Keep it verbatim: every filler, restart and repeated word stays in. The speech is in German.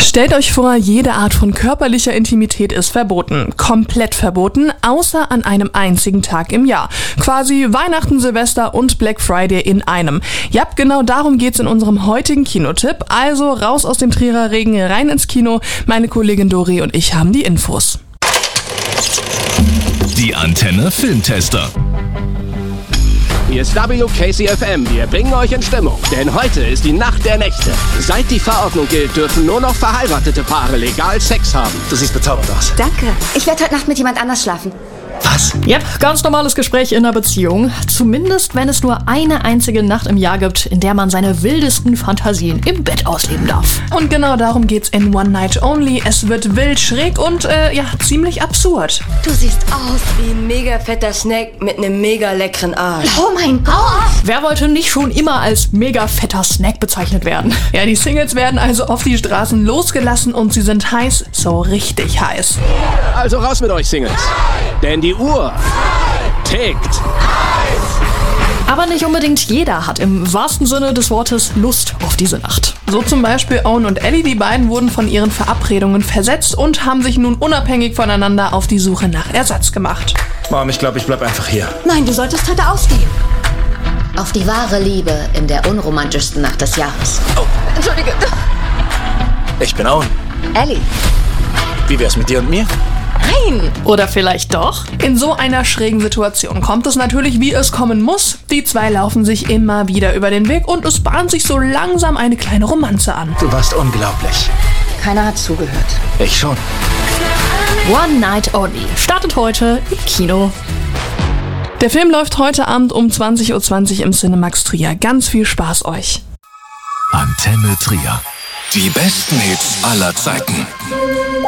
Stellt euch vor, jede Art von körperlicher Intimität ist verboten. Komplett verboten, außer an einem einzigen Tag im Jahr. Quasi Weihnachten, Silvester und Black Friday in einem. Ja, genau darum geht's in unserem heutigen Kinotipp. Also raus aus dem Trierer Regen, rein ins Kino. Meine Kollegin Dori und ich haben die Infos. Die Antenne Filmtester. Hier ist W K C F M, wir bringen euch in Stimmung. Denn heute ist die Nacht der Nächte. Seit die Verordnung gilt, dürfen nur noch verheiratete Paare legal Sex haben. Du siehst bezaubernd aus. Danke. Ich werde heute Nacht mit jemand anders schlafen. Was? Yep, ganz normales Gespräch in einer Beziehung. Zumindest, wenn es nur eine einzige Nacht im Jahr gibt, in der man seine wildesten Fantasien im Bett ausleben darf. Und genau darum geht's in One Night Only. Es wird wild, schräg und, äh, ja, ziemlich absurd. Du siehst aus wie ein mega fetter Snack mit einem mega leckeren Arsch. Oh mein Gott! Wer wollte nicht schon immer als mega fetter Snack bezeichnet werden? Ja, die Singles werden also auf die Straßen losgelassen und sie sind heiß, so richtig heiß. Also raus mit euch, Singles. Denn die Uhr tickt. Aber nicht unbedingt jeder hat im wahrsten Sinne des Wortes Lust auf diese Nacht. So zum Beispiel Owen und Ellie, die beiden wurden von ihren Verabredungen versetzt und haben sich nun unabhängig voneinander auf die Suche nach Ersatz gemacht. Mom, ich glaube, ich bleib einfach hier. Nein, du solltest heute ausgehen. Auf die wahre Liebe in der unromantischsten Nacht des Jahres. Oh, Entschuldige. ich bin Owen. Ellie. Wie wär's mit dir und mir? Nein. Oder vielleicht doch? In so einer schrägen Situation kommt es natürlich, wie es kommen muss. Die zwei laufen sich immer wieder über den Weg und es bahnt sich so langsam eine kleine Romanze an. Du warst unglaublich. Keiner hat zugehört. Ich schon. One Night Only startet heute im Kino. Der Film läuft heute Abend um zwanzig Uhr zwanzig im Cinemax Trier. Ganz viel Spaß euch. Antenne Trier. Die besten Hits aller Zeiten.